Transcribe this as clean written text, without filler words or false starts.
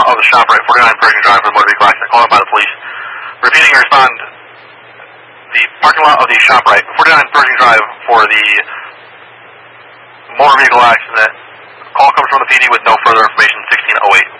lot of the ShopRite, 49 Pershing Drive for the motor vehicle accident called out by the police. Repeating your respond, the parking lot of the ShopRite, 49 Pershing Drive for the motor vehicle accident. Call comes from the PD with no further information, 1608.